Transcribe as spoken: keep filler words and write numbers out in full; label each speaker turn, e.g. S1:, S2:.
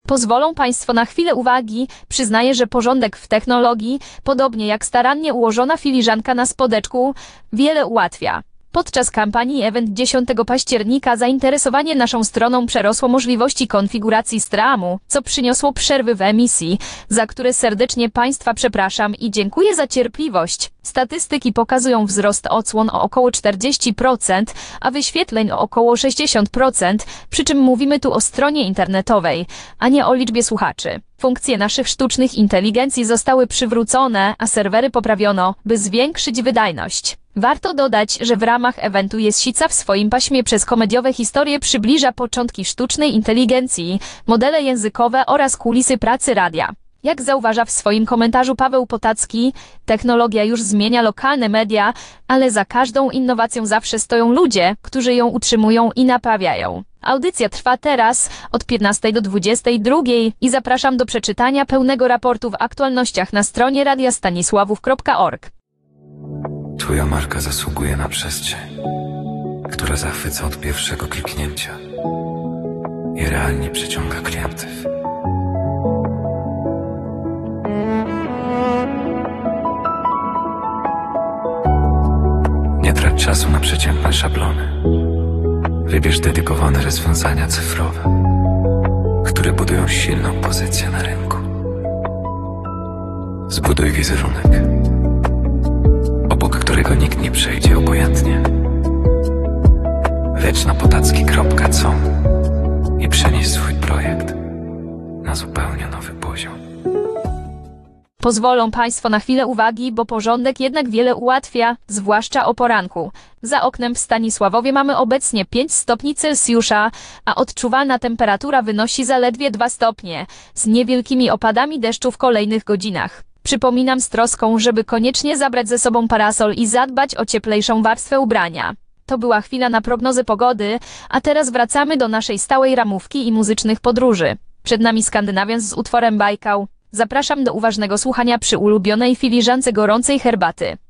S1: Pozwolą Państwo na chwilę uwagi, przyznaję, że porządek w technologii, podobnie jak starannie ułożona filiżanka na spodeczku, wiele ułatwia. Podczas kampanii Event dziesiątego października zainteresowanie naszą stroną przerosło możliwości konfiguracji streamu, co przyniosło przerwy w emisji, za które serdecznie Państwa przepraszam i dziękuję za cierpliwość. Statystyki pokazują wzrost odsłon o około czterdzieści procent, a wyświetleń o około sześćdziesiąt procent, przy czym mówimy tu o stronie internetowej, a nie o liczbie słuchaczy. Funkcje naszych sztucznych inteligencji zostały przywrócone, a serwery poprawiono, by zwiększyć wydajność. Warto dodać, że w ramach eventu jest sica w swoim paśmie przez komediowe historie przybliża początki sztucznej inteligencji, modele językowe oraz kulisy pracy radia. Jak zauważa w swoim komentarzu Paweł Potacki, technologia już zmienia lokalne media, ale za każdą innowacją zawsze stoją ludzie, którzy ją utrzymują i naprawiają. Audycja trwa teraz od piętnastej do dwudziestej drugiej i zapraszam do przeczytania pełnego raportu w aktualnościach na stronie radia stanisławów kropka org.
S2: Twoja marka zasługuje na przestrzeń, która zachwyca od pierwszego kliknięcia i realnie przyciąga klientów. Nie trać czasu na przeciętne szablony. Wybierz dedykowane rozwiązania cyfrowe, które budują silną pozycję na rynku. Zbuduj wizerunek, obok którego nikt nie przejdzie obojętnie. Lecz na potacki kropka com i przenieś swój projekt na zupełnie nowy poziom.
S1: Pozwolą Państwo na chwilę uwagi, bo porządek jednak wiele ułatwia, zwłaszcza o poranku. Za oknem w Stanisławowie mamy obecnie pięć stopni Celsjusza, a odczuwalna temperatura wynosi zaledwie dwa stopnie, z niewielkimi opadami deszczu w kolejnych godzinach. Przypominam z troską, żeby koniecznie zabrać ze sobą parasol i zadbać o cieplejszą warstwę ubrania. To była chwila na prognozę pogody, a teraz wracamy do naszej stałej ramówki i muzycznych podróży. Przed nami Skandynawians z utworem Bajkał. Zapraszam do uważnego słuchania przy ulubionej filiżance gorącej herbaty.